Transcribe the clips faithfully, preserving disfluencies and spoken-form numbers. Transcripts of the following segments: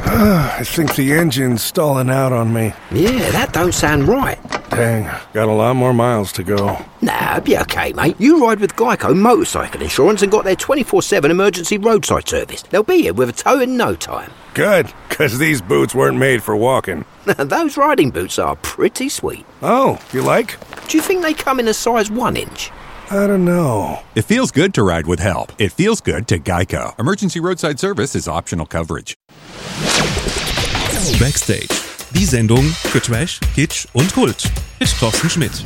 I think the engine's stalling out on me. Yeah, that don't sound right. Dang, got a lot more miles to go. Nah, it'll be okay, mate. You ride with Geico Motorcycle Insurance and got their twenty-four seven emergency roadside service. They'll be here with a tow in no time. Good, because these boots weren't made for walking. Those riding boots are pretty sweet. Oh, you like? Do you think they come in a size one inch? I don't know. It feels good to ride with help. It feels good to Geico. Emergency roadside service is optional coverage. Backstage. Die Sendung für Trash, Kitsch und Kult. Mit Thorsten Schmidt.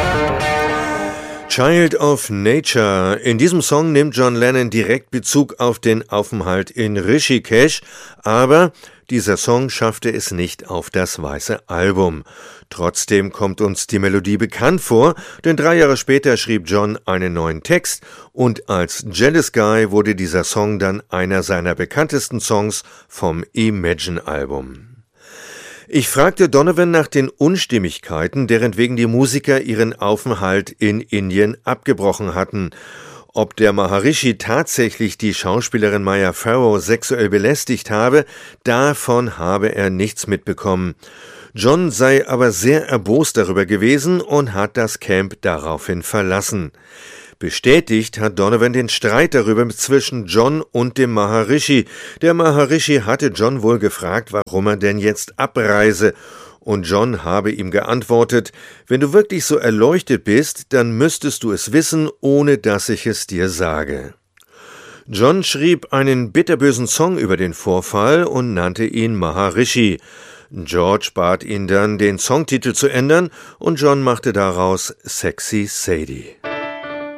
Child of Nature. In diesem Song nimmt John Lennon direkt Bezug auf den Aufenthalt in Rishikesh, aber dieser Song schaffte es nicht auf das weiße Album. Trotzdem kommt uns die Melodie bekannt vor, denn drei Jahre später schrieb John einen neuen Text und als Jealous Guy wurde dieser Song dann einer seiner bekanntesten Songs vom Imagine-Album. Ich fragte Donovan nach den Unstimmigkeiten, deren wegen die Musiker ihren Aufenthalt in Indien abgebrochen hatten. Ob der Maharishi tatsächlich die Schauspielerin Maya Farrow sexuell belästigt habe, davon habe er nichts mitbekommen. John sei aber sehr erbost darüber gewesen und hat das Camp daraufhin verlassen. Bestätigt hat Donovan den Streit darüber zwischen John und dem Maharishi. Der Maharishi hatte John wohl gefragt, warum er denn jetzt abreise. Und John habe ihm geantwortet, wenn du wirklich so erleuchtet bist, dann müsstest du es wissen, ohne dass ich es dir sage. John schrieb einen bitterbösen Song über den Vorfall und nannte ihn Maharishi. George bat ihn dann, den Songtitel zu ändern, und John machte daraus Sexy Sadie.